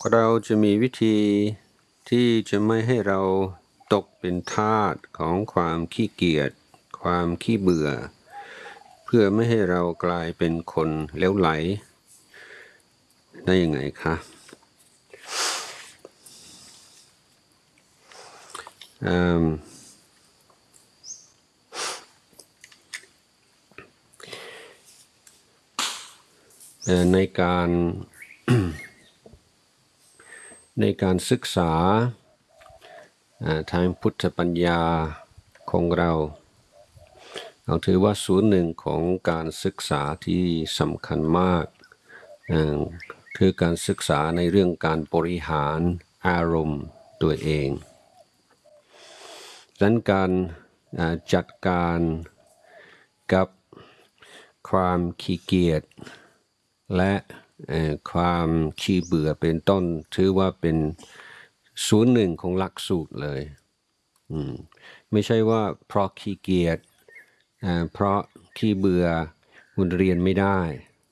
เราจะมีวิธีที่จะไม่ให้เราตกเป็นทาสของความขี้เกียจความขี้เบื่อเพื่อไม่ให้เรากลายเป็นคนเหลวไหลได้ยังไงคะในการศึกษาทางพุทธปัญญาของเราถือว่าส่วนหนึ่งของการศึกษาที่สำคัญมากคือการศึกษาในเรื่องการบริหารอารมณ์ตัวเองดังนั้นการจัดการกับความขี้เกียจและความขี้เบื่อเป็นต้นถือว่าเป็นส่วนหนึ่งของหลักสูตรเลยไม่ใช่ว่าเพราะขี้เกียจเพราะขี้เบื่อมันเรียนไม่ได้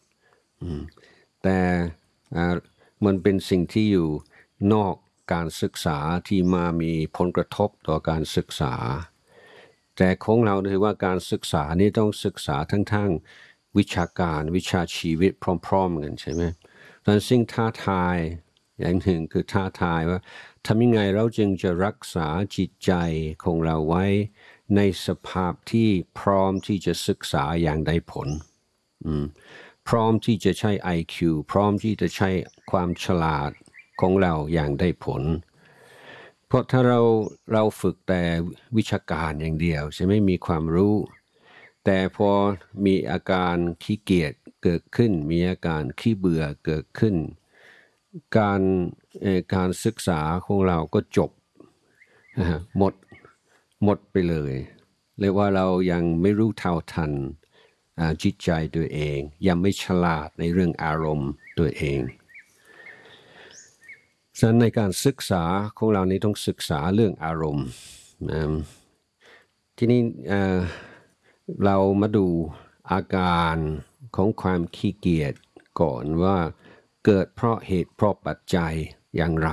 แต่มันเป็นสิ่งที่อยู่นอกการศึกษาที่มามีผลกระทบต่อการศึกษาแต่ของเราถือว่าการศึกษานี้ต้องศึกษาทั้งวิชาการวิชาชีวิตพร้อมๆกันใช่ไหมดังนั้นสิ่งท้าทายอย่างหนึ่งคือท้าทายว่าทำยังไงเราจึงจะรักษาจิตใจของเราไว้ในสภาพที่พร้อมที่จะศึกษาอย่างได้ผลพร้อมที่จะใช้ IQ พร้อมที่จะใช้ความฉลาดของเราอย่างได้ผลเพราะถ้าเราฝึกแต่วิชาการอย่างเดียวจะไม่มีความรู้แต่พอมีอาการขี้เกียจเกิดขึ้นมีอาการขี้เบื่อเกิดขึ้นการศึกษาของเราก็จบหมดไปเลยเรียกว่าเรายังไม่รู้เท่าทันจิตใจตัวเองยังไม่ฉลาดในเรื่องอารมณ์ตัวเองฉะนั้นในการศึกษาของเรานี้ต้องศึกษาเรื่องอารมณ์ทีนี้เรามาดูอาการของความขี้เกียจก่อนว่าเกิดเพราะเหตุเพราะปัจจัยอย่างไร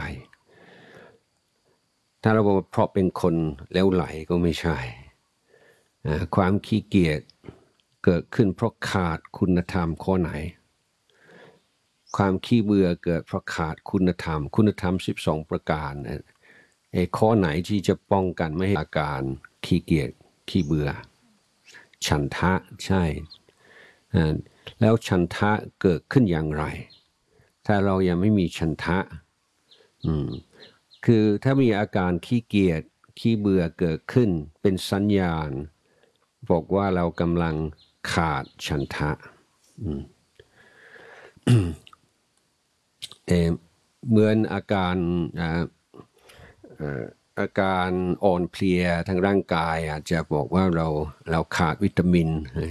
ถ้าเราบอกเพราะเป็นคนเลวไหลก็ไม่ใช่ความขี้เกียจเกิดขึ้นเพราะขาดคุณธรรมข้อไหนความขี้เบื่อเกิดเพราะขาดคุณธรรม12ประการข้อไหนที่จะป้องกันไม่ให้อาการขี้เกียจขี้เบื่อฉันทะใช่แล้วฉันทะเกิดขึ้นอย่างไรถ้าเรายังไม่มีฉันทะคือถ้ามีอาการขี้เกียจขี้เบื่อเกิดขึ้นเป็นสัญญาณบอกว่าเรากำลังขาดฉันทะเหมือนอาการอ่อนเพลียทางร่างกายอาจจะบอกว่าเราขาดวิตามิน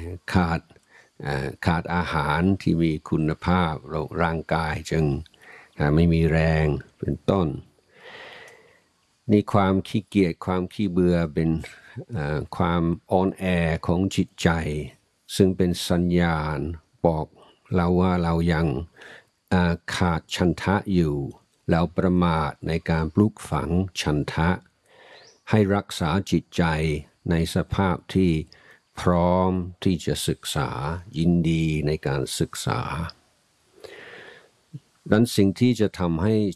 ขาดอาหารที่มีคุณภาพร่างกายจึงไม่มีแรงเป็นต้นนี่ความขี้เกียจความขี้เบื่อเป็นความอ่อนแอของจิตใจซึ่งเป็นสัญญาณบอกเราว่าเรายังขาดฉันทะอยู่แล้วประมาทในการปลูกฝังฉันทะให้รักษาจิตใจในสภาพที่พร้อมที่จะศึกษายินดีในการศึกษาดังนั้นสิ่งที่จะทำให้